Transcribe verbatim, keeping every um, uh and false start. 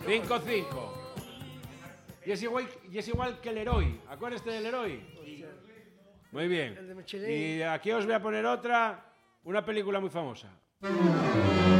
cinco cinco. Y es igual, y es igual que el héroe. ¿Acuérdate del héroe? Muy bien. Y aquí os voy a poner otra, una película muy famosa.